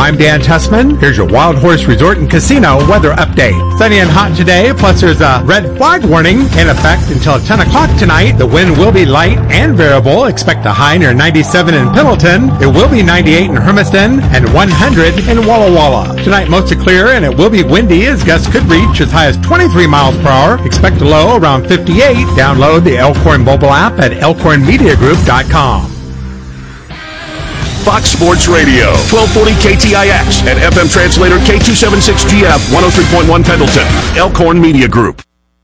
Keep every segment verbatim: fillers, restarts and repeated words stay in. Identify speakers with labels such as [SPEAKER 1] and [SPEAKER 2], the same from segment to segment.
[SPEAKER 1] I'm Dan Tessman. Here's your Wild Horse Resort and Casino weather update. Sunny and hot today, plus there's a red flag warning in effect until ten o'clock tonight. The wind will be light and variable. Expect a high near ninety-seven in Pendleton. It will be ninety-eight in Hermiston and one hundred in Walla Walla. Tonight, mostly clear, and it will be windy as gusts could reach as high as twenty-three miles per hour. Expect a low around fifty-eight. Download the Elkhorn mobile app at elkhorn media group dot com.
[SPEAKER 2] Fox Sports Radio, twelve forty K T I X and F M translator K two seventy-six G F, one oh three point one Pendleton. Elkhorn Media Group.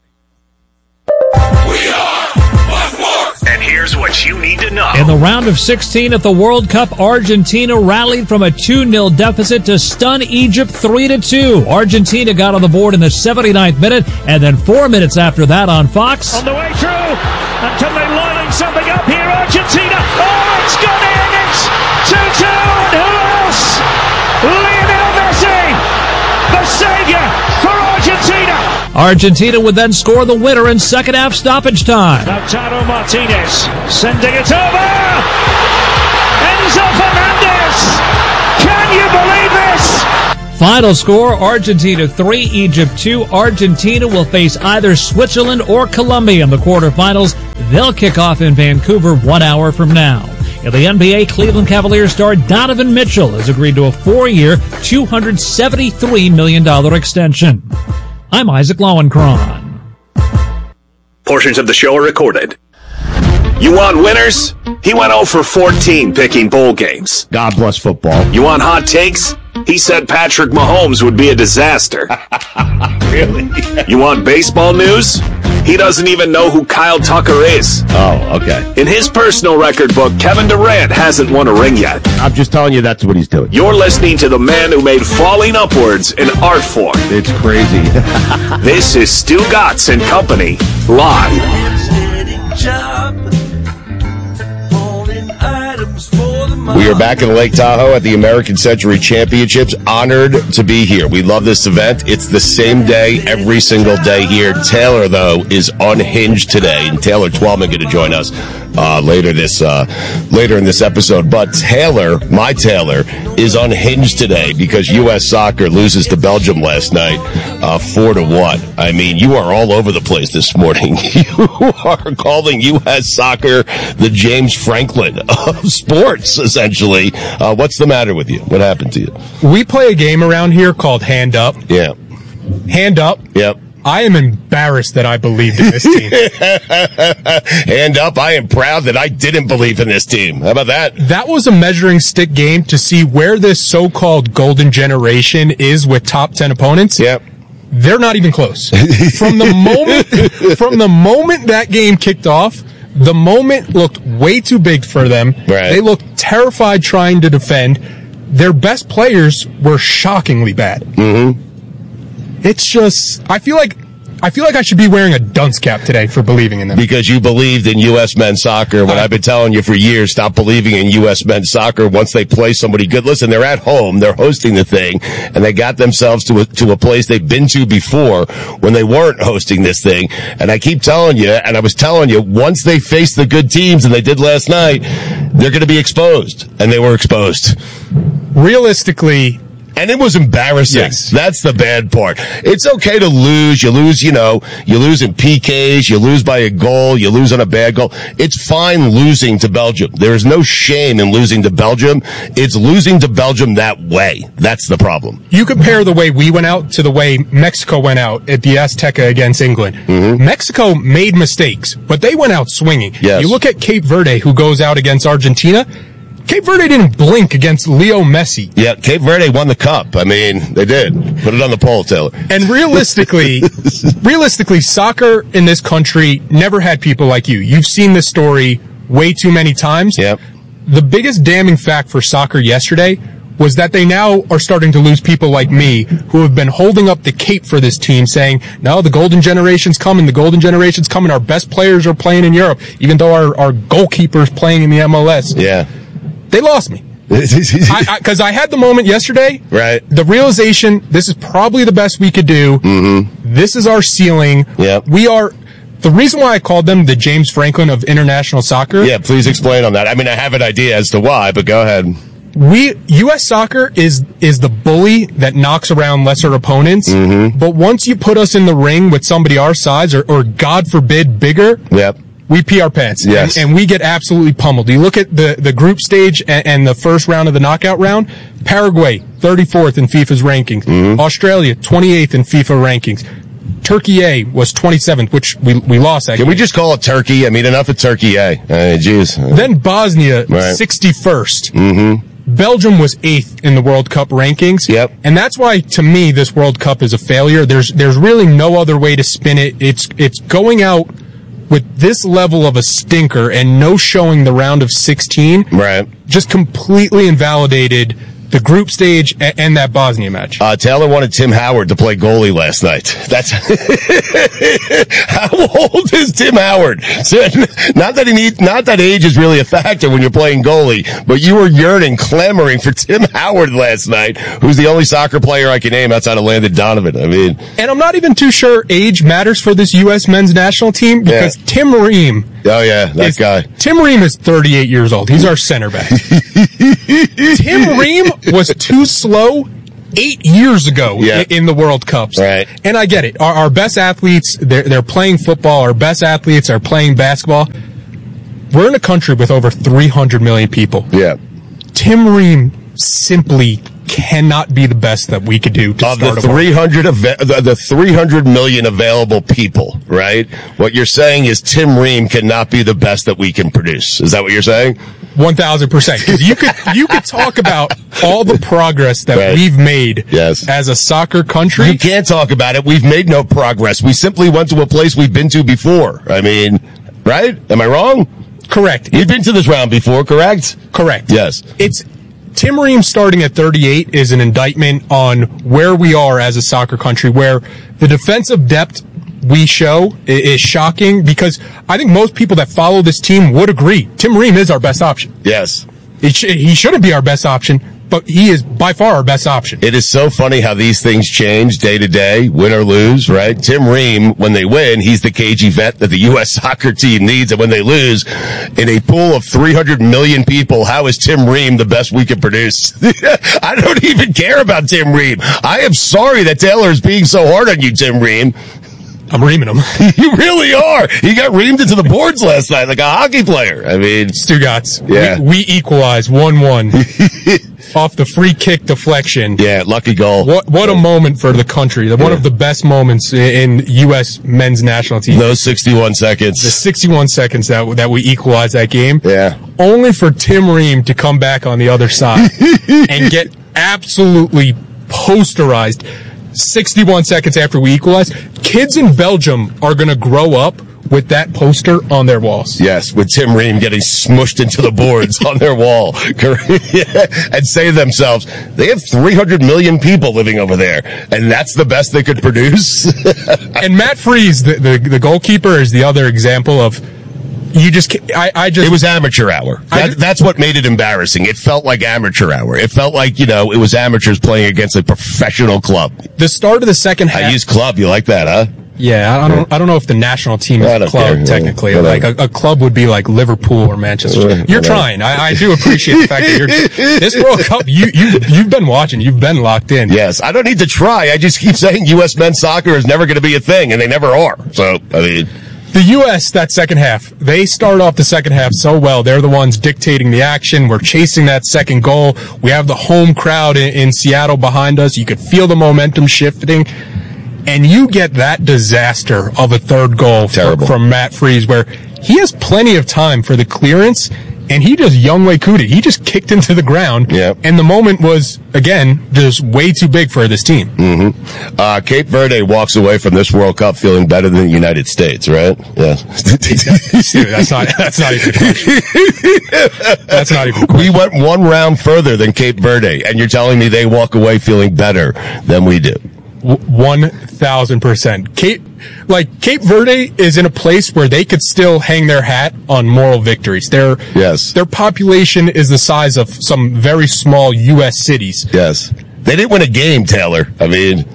[SPEAKER 3] We are Fox Sports.
[SPEAKER 2] And here's what you need to know.
[SPEAKER 4] In the round of sixteen at the World Cup, Argentina rallied from a two nil deficit to stun Egypt three to two. Argentina got on the board in the seventy-ninth minute, and then four minutes after that on Fox.
[SPEAKER 5] On the way through, and can they lining something up here? Argentina, oh, it's gone in, it's two two, and who else? Lionel Messi, the savior for Argentina.
[SPEAKER 4] Argentina would then score the winner in second half stoppage time.
[SPEAKER 5] Lautaro Martinez sending it over. Enzo Fernandez. Can you believe this?
[SPEAKER 4] Final score, Argentina three, Egypt two. Argentina will face either Switzerland or Colombia in the quarterfinals. They'll kick off in Vancouver one hour from now. In the N B A, Cleveland Cavaliers star Donovan Mitchell has agreed to a four-year, two hundred seventy-three million dollars extension. I'm Isaac Lowenkron.
[SPEAKER 2] Portions of the show are recorded. You want winners? He went oh for fourteen picking bowl games.
[SPEAKER 6] God bless football.
[SPEAKER 2] You want hot takes? He said Patrick Mahomes would be a disaster.
[SPEAKER 6] Really?
[SPEAKER 2] You want baseball news? He doesn't even know who Kyle Tucker is.
[SPEAKER 6] Oh, okay.
[SPEAKER 2] In his personal record book, Kevin Durant hasn't won a ring yet.
[SPEAKER 6] I'm just telling you that's what he's doing.
[SPEAKER 2] You're listening to the man who made falling upwards an art form.
[SPEAKER 6] It's crazy.
[SPEAKER 2] This is Stu Gatz and Company, live.
[SPEAKER 6] We are back in Lake Tahoe at the American Century Championships. Honored to be here. We love this event. It's the same day every single day here. Taylor, though, is unhinged today, and Taylor Twellman going to join us uh, later this uh, later in this episode. But Taylor, my Taylor, is unhinged today because U S Soccer loses to Belgium last night, uh, four to one. I mean, you are all over the place this morning. You are calling U S Soccer the James Franklin of sports, essentially. Uh, what's the matter with you? What happened to you?
[SPEAKER 7] We play a game around here called Hand Up.
[SPEAKER 6] Yeah.
[SPEAKER 7] Hand Up.
[SPEAKER 6] Yep.
[SPEAKER 7] I am embarrassed that I believed in this team.
[SPEAKER 6] Hand up. I am proud that I didn't believe in this team. How about that?
[SPEAKER 7] That was a measuring stick game to see where this so-called golden generation is with top ten opponents.
[SPEAKER 6] Yep.
[SPEAKER 7] They're not even close. From the moment, from the moment that game kicked off, the moment looked way too big for them.
[SPEAKER 6] Right.
[SPEAKER 7] They looked terrified trying to defend. Their best players were shockingly bad.
[SPEAKER 6] Mm-hmm.
[SPEAKER 7] It's just, I feel like, I feel like I should be wearing a dunce cap today for believing in them.
[SPEAKER 6] Because you believed in U S men's soccer when uh, I've been telling you for years, stop believing in U S men's soccer once they play somebody good. Listen, they're at home, they're hosting the thing, and they got themselves to a, to a place they've been to before when they weren't hosting this thing. And I keep telling you, and I was telling you, once they face the good teams, and they did last night, they're going to be exposed. And they were exposed.
[SPEAKER 7] Realistically,
[SPEAKER 6] and it was embarrassing.
[SPEAKER 7] Yes.
[SPEAKER 6] That's the bad part. It's okay to lose. You lose, you know, you lose in P Ks, you lose by a goal, you lose on a bad goal. It's fine losing to Belgium. There is no shame in losing to Belgium. It's losing to Belgium that way. That's the problem.
[SPEAKER 7] You compare the way we went out to the way Mexico went out at the Azteca against England.
[SPEAKER 6] Mm-hmm.
[SPEAKER 7] Mexico made mistakes, but they went out swinging.
[SPEAKER 6] Yes.
[SPEAKER 7] You look at Cape Verde, who goes out against Argentina. Cape Verde didn't blink against Leo Messi.
[SPEAKER 6] Yeah, Cape Verde won the cup. I mean, they did. Put it on the poll, Taylor.
[SPEAKER 7] And realistically, realistically, soccer in this country never had people like you. You've seen this story way too many times.
[SPEAKER 6] Yep.
[SPEAKER 7] The biggest damning fact for soccer yesterday was that they now are starting to lose people like me who have been holding up the cape for this team saying, no, the golden generation's coming, the golden generation's coming, our best players are playing in Europe, even though our, our goalkeeper's playing in the M L S.
[SPEAKER 6] Yeah.
[SPEAKER 7] They lost me. Because I, I, I had the moment yesterday.
[SPEAKER 6] Right.
[SPEAKER 7] The realization, this is probably the best we could do.
[SPEAKER 6] Mm-hmm.
[SPEAKER 7] This is our ceiling.
[SPEAKER 6] Yep.
[SPEAKER 7] We are... The reason why I called them the James Franklin of international soccer...
[SPEAKER 6] Yeah, please explain on that. I mean, I have an idea as to why, but go ahead.
[SPEAKER 7] We U S soccer is is the bully that knocks around lesser opponents. Mm-hmm. But once you put us in the ring with somebody our size, or, or God forbid, bigger,
[SPEAKER 6] yep.
[SPEAKER 7] we pee our pants.
[SPEAKER 6] Yes.
[SPEAKER 7] And, and we get absolutely pummeled. You look at the, the group stage and, and the first round of the knockout round, Paraguay, thirty-fourth in FIFA's rankings. Mm-hmm. Australia, twenty-eighth in FIFA rankings. Turkey A was twenty-seventh, which we we lost that
[SPEAKER 6] Can
[SPEAKER 7] game.
[SPEAKER 6] we just call it Turkey? I mean, enough of Turkey A. Uh, geez.
[SPEAKER 7] Then Bosnia,
[SPEAKER 6] right.
[SPEAKER 7] sixty-first.
[SPEAKER 6] Mm-hmm.
[SPEAKER 7] Belgium was eighth in the World Cup rankings.
[SPEAKER 6] Yep.
[SPEAKER 7] And that's why, to me, this World Cup is a failure. There's there's really no other way to spin it. It's it's going out with this level of a stinker and no showing the round of sixteen.
[SPEAKER 6] Right.
[SPEAKER 7] Just completely invalidated the group stage and, and that Bosnia match.
[SPEAKER 6] Uh, Taylor wanted Tim Howard to play goalie last night. That's how old is Tim Howard? So, not that he needs, not that age is really a factor when you're playing goalie, but you were yearning, clamoring for Tim Howard last night, who's the only soccer player I can name outside of Landon Donovan. I mean,
[SPEAKER 7] and I'm not even too sure age matters for this U S men's national team because yeah. Tim Ream.
[SPEAKER 6] Oh yeah, that
[SPEAKER 7] is,
[SPEAKER 6] guy.
[SPEAKER 7] Tim Ream is thirty-eight years old. He's our center back. Tim Ream was too slow eight years ago
[SPEAKER 6] yeah.
[SPEAKER 7] in the World Cups.
[SPEAKER 6] Right.
[SPEAKER 7] And I get it. Our, our best athletes, they're, they're playing football. Our best athletes are playing basketball. We're in a country with over three hundred million people.
[SPEAKER 6] Yeah.
[SPEAKER 7] Tim Ream simply cannot be the best that we could do to
[SPEAKER 6] of
[SPEAKER 7] start
[SPEAKER 6] the three hundred av- the, the three hundred million available people, right? What you're saying is Tim Ream cannot be the best that we can produce. Is that what you're saying?
[SPEAKER 7] One thousand percent. Because you could you could talk about all the progress that
[SPEAKER 6] right.
[SPEAKER 7] we've made
[SPEAKER 6] yes.
[SPEAKER 7] as a soccer country.
[SPEAKER 6] You can't talk about it. We've made no progress. We simply went to a place we've been to before. I mean, right? Am I wrong?
[SPEAKER 7] Correct.
[SPEAKER 6] We've been to this round before, correct?
[SPEAKER 7] Correct.
[SPEAKER 6] Yes.
[SPEAKER 7] It's Tim Ream starting at thirty-eight is an indictment on where we are as a soccer country, where the defensive depth we show is shocking, because I think most people that follow this team would agree Tim Ream is our best option.
[SPEAKER 6] Yes.
[SPEAKER 7] He, sh- he shouldn't be our best option, but he is by far our best option.
[SPEAKER 6] It is so funny how these things change day to day, win or lose, right? Tim Ream, when they win, he's the cagey vet that the U S soccer team needs. And when they lose, in a pool of three hundred million people, how is Tim Ream the best we can produce? I don't even care about Tim Ream. I am sorry that Taylor is being so hard on you, Tim Ream.
[SPEAKER 7] I'm reaming him.
[SPEAKER 6] You really are. He got reamed into the boards last night like a hockey player. I mean,
[SPEAKER 7] Stugatz.
[SPEAKER 6] Yeah.
[SPEAKER 7] We, we equalize one one off the free kick deflection.
[SPEAKER 6] Yeah, lucky goal.
[SPEAKER 7] What what a moment for the country. One yeah. of the best moments in U S men's national team.
[SPEAKER 6] Those sixty-one seconds.
[SPEAKER 7] The sixty-one seconds that that we equalized that game.
[SPEAKER 6] Yeah.
[SPEAKER 7] Only for Tim Ream to come back on the other side and get absolutely posterized sixty-one seconds after we equalize. Kids in Belgium are going to grow up with that poster on their walls.
[SPEAKER 6] Yes, with Tim Ream getting smushed into the boards on their wall. And say to themselves, they have three hundred million people living over there, and that's the best they could produce.
[SPEAKER 7] And Matt Freese, the, the, the goalkeeper, is the other example of You just, I, I just.
[SPEAKER 6] It was amateur hour. That,
[SPEAKER 7] I,
[SPEAKER 6] that's what made it embarrassing. It felt like amateur hour. It felt like, you know, it was amateurs playing against a professional club.
[SPEAKER 7] The start of the second half.
[SPEAKER 6] I use club. You like that, huh?
[SPEAKER 7] Yeah, I don't. I don't know if the national team is a club care. technically. Like a, a club would be like Liverpool or Manchester. You're trying. I, I do appreciate the fact that you're. This World Cup, you you you've been watching. You've been locked in.
[SPEAKER 6] Yes, I don't need to try. I just keep saying U S men's soccer is never going to be a thing, and they never are. So I mean.
[SPEAKER 7] The U S, that second half, they start off the second half so well. They're the ones dictating the action. We're chasing that second goal. We have the home crowd in, in Seattle behind us. You could feel the momentum shifting. And you get that disaster of a third goal for, from Matt Freese, where he has plenty of time for the clearance, and he just Younghoe Koo'd. He just kicked into the ground,
[SPEAKER 6] yep.
[SPEAKER 7] and the moment was, again, just way too big for this team.
[SPEAKER 6] Mm-hmm. Uh, Cape Verde walks away from this World Cup feeling better than the United States, right? Yeah.
[SPEAKER 7] Dude, that's not, that's not even a question. That's not even a question.
[SPEAKER 6] We went one round further than Cape Verde, and you're telling me they walk away feeling better than we do.
[SPEAKER 7] One thousand percent. Cape, like Cape Verde is in a place where they could still hang their hat on moral victories. Their
[SPEAKER 6] yes,
[SPEAKER 7] their population is the size of some very small U S cities.
[SPEAKER 6] Yes, they didn't win a game, Taylor. I mean,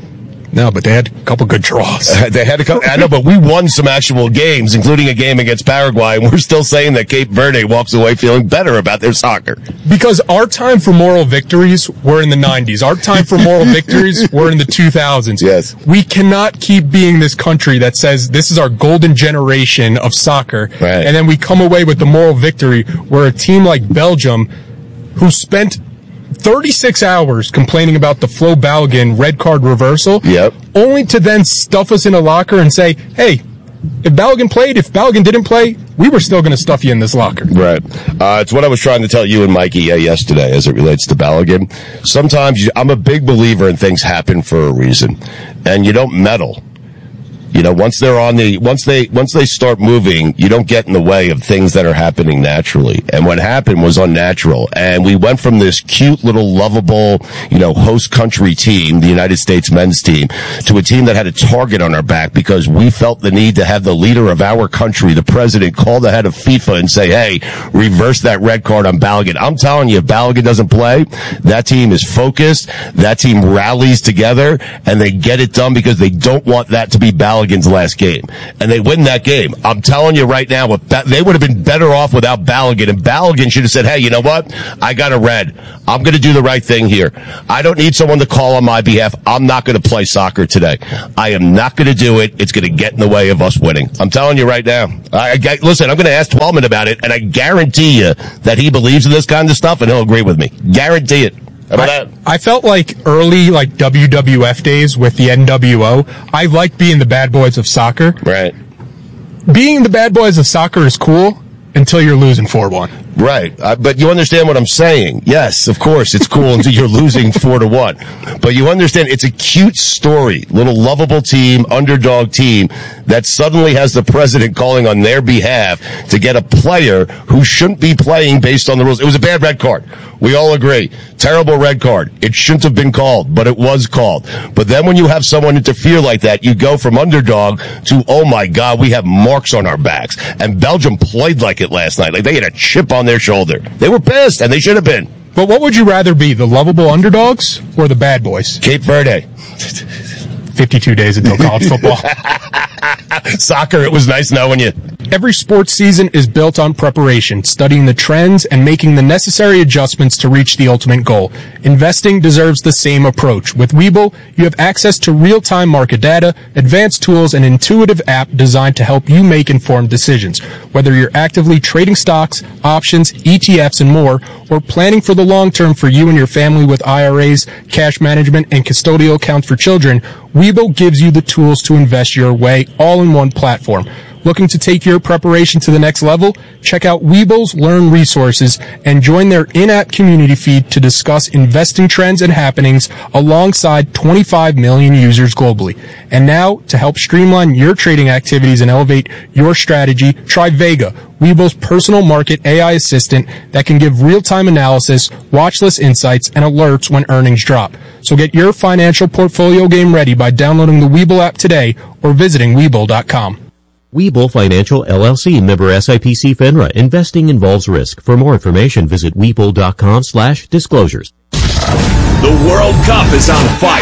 [SPEAKER 7] No, but they had a couple good draws.
[SPEAKER 6] They had a couple. I know, but we won some actual games, including a game against Paraguay, and we're still saying that Cape Verde walks away feeling better about their soccer.
[SPEAKER 7] Because our time for moral victories were in the nineties. Our time for moral victories were in the two thousands.
[SPEAKER 6] Yes.
[SPEAKER 7] We cannot keep being this country that says this is our golden generation of soccer,
[SPEAKER 6] right.
[SPEAKER 7] And then we come away with the moral victory where a team like Belgium, who spent thirty-six hours complaining about the Flo Balogun red card reversal,
[SPEAKER 6] yep.
[SPEAKER 7] only to then stuff us in a locker and say, hey, if Balogun played, if Balogun didn't play, we were still going to stuff you in this locker.
[SPEAKER 6] Right. Uh, it's what I was trying to tell you and Mikey uh, yesterday as it relates to Balogun. Sometimes you, I'm a big believer in things happen for a reason, and you don't meddle. You know, once they're on the, once they, once they start moving, you don't get in the way of things that are happening naturally. And what happened was unnatural. And we went from this cute little lovable, you know, host country team, the United States men's team, to a team that had a target on our back because we felt the need to have the leader of our country, the president, call the head of FIFA and say, hey, reverse that red card on Balogun. I'm telling you, if Balogun doesn't play, that team is focused, that team rallies together, and they get it done because they don't want that to be Balogun. Balogun's last game, and they win that game. I'm telling you right now, they would have been better off without Balogun, and Balogun should have said, hey, you know what? I got a red. I'm going to do the right thing here. I don't need someone to call on my behalf. I'm not going to play soccer today. I am not going to do it. It's going to get in the way of us winning. I'm telling you right now. I, I, listen, I'm going to ask Twellman about it, and I guarantee you that he believes in this kind of stuff, and he'll agree with me. Guarantee it. How about
[SPEAKER 7] I,
[SPEAKER 6] that?
[SPEAKER 7] I felt like early like W W F days with the N W O. I liked being the bad boys of soccer.
[SPEAKER 6] Right.
[SPEAKER 7] Being the bad boys of soccer is cool until you're losing four one.
[SPEAKER 6] Right. Uh, but you understand what I'm saying. Yes, of course, it's cool until you're losing four to one. But you understand it's a cute story. Little lovable team, underdog team that suddenly has the president calling on their behalf to get a player who shouldn't be playing based on the rules. It was a bad red card. We all agree. Terrible red card. It shouldn't have been called, but it was called. But then when you have someone interfere like that, you go from underdog to, oh my God, we have marks on our backs. And Belgium played like it last night. Like they had a chip on their shoulder. They were pissed, and they should have been.
[SPEAKER 7] But what would you rather be, the lovable underdogs or the bad boys?
[SPEAKER 6] Cape Verde.
[SPEAKER 7] fifty-two days until college football.
[SPEAKER 6] Soccer, it was nice knowing you.
[SPEAKER 7] Every sports season is built on preparation, studying the trends, and making the necessary adjustments to reach the ultimate goal. Investing deserves the same approach. With Webull, you have access to real-time market data, advanced tools, and intuitive app designed to help you make informed decisions. Whether you're actively trading stocks, options, E T Fs, and more, or planning for the long term for you and your family with I R As, cash management, and custodial accounts for children, Webull gives you the tools to invest your way all in one platform. Looking to take your preparation to the next level? Check out Webull's Learn Resources and join their in-app community feed to discuss investing trends and happenings alongside twenty-five million users globally. And now, to help streamline your trading activities and elevate your strategy, try Vega, Webull's personal market A I assistant that can give real-time analysis, watch list insights, and alerts when earnings drop. So get your financial portfolio game ready by downloading the Webull app today or visiting Webull dot com.
[SPEAKER 8] Webull Financial, L L C, member S I P C FINRA. Investing involves risk. For more information, visit Webull dot com slash disclosures.
[SPEAKER 2] The World Cup is on fire.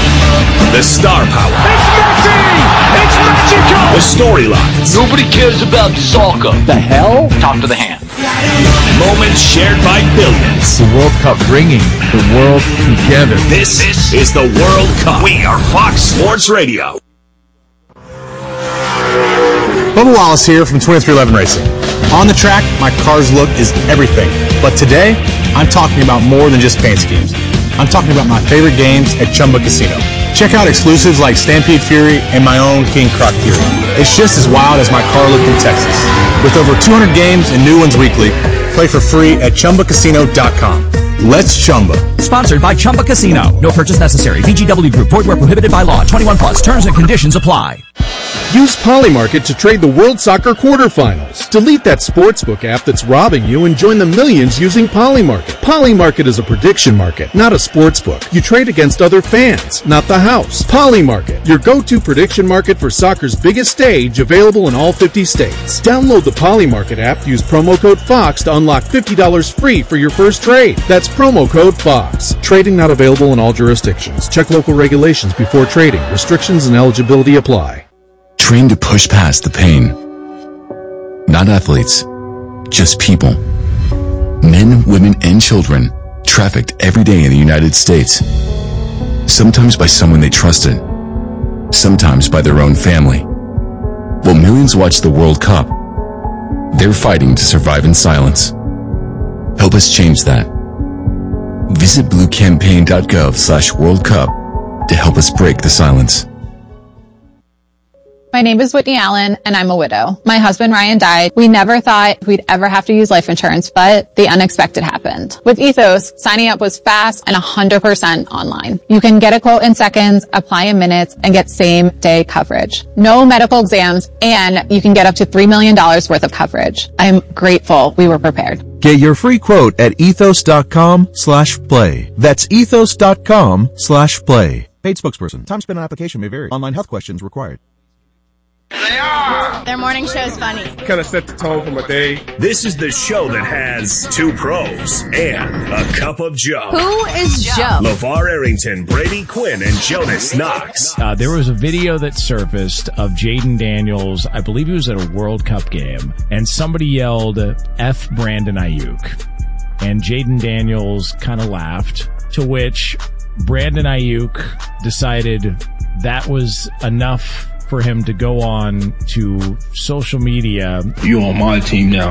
[SPEAKER 2] The star power.
[SPEAKER 5] It's Messi! It's magical!
[SPEAKER 2] The storylines.
[SPEAKER 9] Nobody cares about soccer.
[SPEAKER 10] The hell?
[SPEAKER 9] Talk to the hand.
[SPEAKER 2] Moments shared by billions.
[SPEAKER 10] The World Cup bringing the world together.
[SPEAKER 2] This, this is the World Cup. We are Fox Sports Radio.
[SPEAKER 11] Bubba Wallace here from twenty-three eleven Racing. On the track, my car's look is everything. But today, I'm talking about more than just paint schemes. I'm talking about my favorite games at Chumba Casino. Check out exclusives like Stampede Fury and my own King Croc Fury. It's just as wild as my car looked in Texas. With over two hundred games and new ones weekly, play for free at Chumba Casino dot com. Let's Chumba.
[SPEAKER 12] Sponsored by Chumba Casino. No purchase necessary. V G W Group. Void where prohibited by law. twenty-one plus. Terms and conditions apply. Use Polymarket to trade the World Soccer quarterfinals. Delete that sportsbook app that's robbing you and join the millions using Polymarket. Polymarket is a prediction market, not a sportsbook. You trade against other fans, not the house. Polymarket, your go-to prediction market for soccer's biggest stage, available in all fifty states. Download the Polymarket app, use promo code FOX to unlock fifty dollars free for your first trade. That's promo code FOX. Trading not available in all jurisdictions. Check local regulations before trading. Restrictions and eligibility apply.
[SPEAKER 13] Train to push past the pain. Not athletes, just people. Men, women, and children trafficked every day in the United States. Sometimes by someone they trusted. Sometimes by their own family. While millions watch the World Cup, they're fighting to survive in silence. Help us change that. Visit bluecampaign.gov slash World Cup to help us break the silence.
[SPEAKER 14] My name is Whitney Allen, and I'm a widow. My husband, Ryan, died. We never thought we'd ever have to use life insurance, but the unexpected happened. With Ethos, signing up was fast and one hundred percent online. You can get a quote in seconds, apply in minutes, and get same-day coverage. No medical exams, and you can get up to three million dollars worth of coverage. I'm grateful we were prepared.
[SPEAKER 15] Get your free quote at ethos.com slash play. That's ethos.com slash play. Paid spokesperson. Time spent on application may vary. Online health questions required.
[SPEAKER 16] They are! Their morning show's funny.
[SPEAKER 17] Kind of set the tone for my day.
[SPEAKER 2] This is the show that has two pros and a cup of Joe.
[SPEAKER 16] Who is Joe?
[SPEAKER 2] LeVar Arrington, Brady Quinn, and Jonas Knox.
[SPEAKER 18] Uh, there was a video that surfaced of Jaden Daniels. I believe he was at a World Cup game, and somebody yelled, F Brandon Ayuk. And Jaden Daniels kind of laughed, to which Brandon Ayuk decided that was enough for him to go on to social media.
[SPEAKER 17] You on my team now.